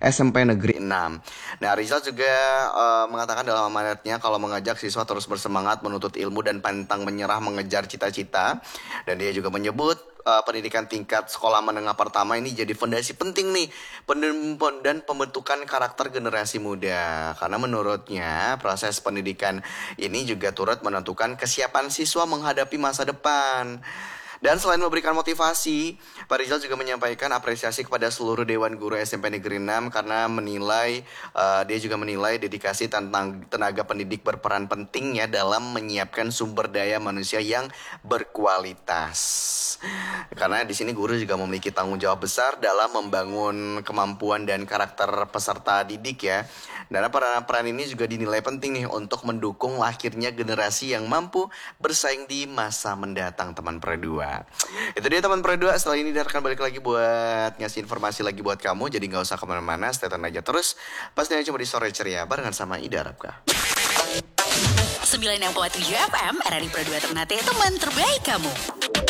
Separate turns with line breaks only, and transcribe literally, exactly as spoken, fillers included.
S M P Negeri enam. Nah, Rizal juga uh, mengatakan dalam amanatnya kalau mengajak siswa terus bersemangat menuntut ilmu dan pantang menyerah mengejar cita-cita. Dan dia juga menyebut uh, pendidikan tingkat sekolah menengah pertama ini jadi fondasi penting nih dan pembentukan karakter generasi muda. Karena menurutnya proses pendidikan ini juga turut menentukan kesiapan siswa menghadapi masa depan. Dan selain memberikan motivasi, Pak Rizal juga menyampaikan apresiasi kepada seluruh Dewan Guru S M P Negeri enam karena menilai, uh, dia juga menilai dedikasi tentang tenaga pendidik berperan penting ya dalam menyiapkan sumber daya manusia yang berkualitas. Karena di sini guru juga memiliki tanggung jawab besar dalam membangun kemampuan dan karakter peserta didik ya. Dan peran-peran ini juga dinilai penting nih untuk mendukung lahirnya generasi yang mampu bersaing di masa mendatang teman Pro dua. Itu dia teman Pro dua, setelah ini dia akan balik lagi buat ngasih informasi lagi buat kamu. Jadi gak usah kemana-mana, stay tune aja terus. Pastinya cuma di Sore Ceria barengan sama Ida Rapka.
sembilan enam koma tujuh F M, R R I Pro dua Ternate, teman terbaik kamu.